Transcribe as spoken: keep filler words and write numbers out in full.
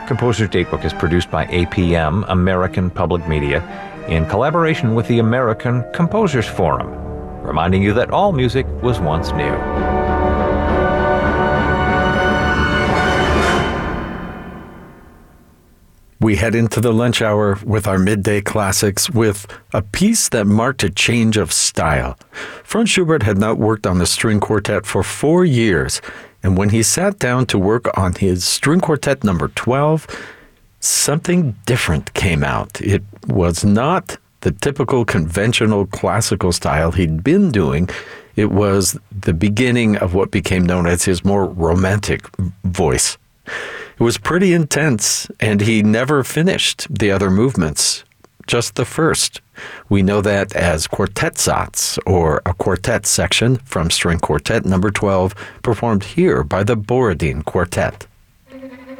Composer's Datebook is produced by A P M, American Public Media, in collaboration with the American Composers Forum, reminding you that all music was once new. We head into the lunch hour with our midday classics with a piece that marked a change of style. Franz Schubert had not worked on the string quartet for four years, and when he sat down to work on his string quartet number twelve, something different came out. It was not the typical conventional classical style he'd been doing. It was the beginning of what became known as his more romantic voice. It was pretty intense, and he never finished the other movements, just the first. We know that as Quartetsatz, or a quartet section from String Quartet number twelve, performed here by the Borodin Quartet.